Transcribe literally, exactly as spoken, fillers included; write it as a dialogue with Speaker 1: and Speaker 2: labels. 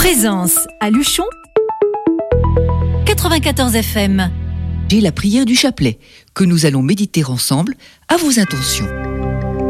Speaker 1: Présence à Luchon, quatre-vingt-quatorze F M.
Speaker 2: La prière du chapelet, que nous allons méditer ensemble à vos intentions.